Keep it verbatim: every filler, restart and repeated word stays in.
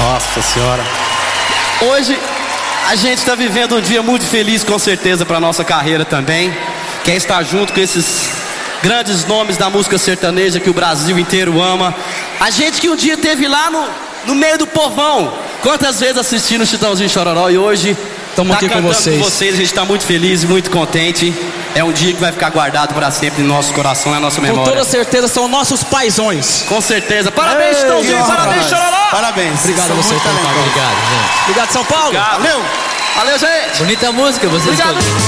Nossa Senhora. Hoje a gente está vivendo um dia muito feliz, com certeza, para nossa carreira também. Quer estar junto com esses grandes nomes da música sertaneja que o Brasil inteiro ama. A gente que um dia esteve lá no, no meio do povão, quantas vezes assistindo o Chitãozinho Chororó, e hoje estamos tá aqui com vocês. com vocês. A gente está muito feliz e muito contente. É um dia que vai ficar guardado para sempre no nosso coração e na nossa memória. Com toda certeza são nossos paizões. Com certeza. Parabéns, Chitãozinho. Parabéns, Chororó. Parabéns. Obrigado a você, muito Paulo. talentosos. Obrigado, gente. Obrigado, São Paulo. Valeu. Valeu, gente. Bonita música, vocês Obrigado.